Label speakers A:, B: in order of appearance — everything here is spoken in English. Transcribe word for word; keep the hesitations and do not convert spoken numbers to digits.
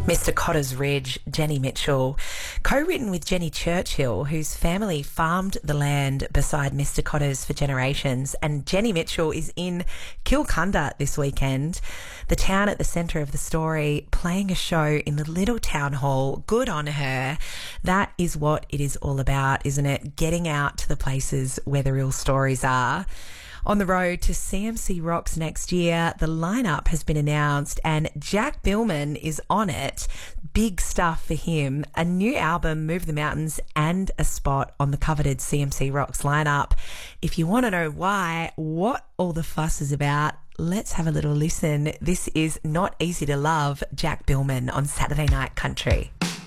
A: Mister Cotter's Ridge, Jenny Mitchell, co-written with Jenny Churchill, whose family farmed the land beside Mister Cotter's for generations. And Jenny Mitchell is in Kilcunda this weekend, the town at the centre of the story, playing a show in the little town hall. Good on her. That is what it is all about, isn't it? Getting out to the places where the real stories are. On the road to C M C Rocks next year, the lineup has been announced and Jack Billman is on it. Big stuff for him. A new album, Move the Mountains, and a spot on the coveted C M C Rocks lineup. If you want to know why, what all the fuss is about, let's have a little listen. This is Not Easy to Love, Jack Billman on Saturday Night Country.